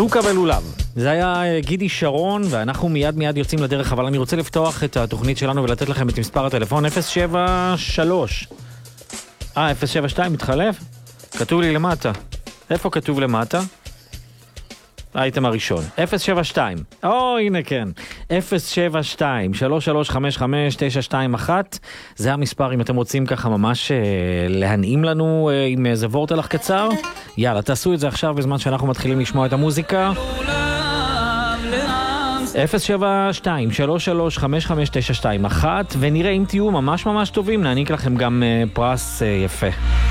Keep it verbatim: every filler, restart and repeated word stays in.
שוקה ולולב. זה היה גידי שרון, ואנחנו מיד מיד יוצאים לדרך, אבל אני רוצה לפתוח את התוכנית שלנו ולתת לכם את מספר הטלפון אפס שבע שלוש. אה, אפס שבע שתיים מתחלף? כתוב לי למטה. איפה כתוב למטה? האייטם הראשון. אפס שבע שתיים. או, הנה כן. אפס שבע שתיים שלוש שלוש חמש חמש תשע שתיים אחת. זה המספר אם אתם רוצים ככה ממש אה, להנעים לנו אה, עם איזה וורטלח קצר. יאללה, תעשו את זה עכשיו בזמן שאנחנו מתחילים לשמוע את המוזיקה. אפס שבע שתיים שלוש שלוש חמש חמש תשע שתיים אחת, ונראה אם תהיו ממש ממש טובים, נעניק לכם גם אה, פרס אה, יפה.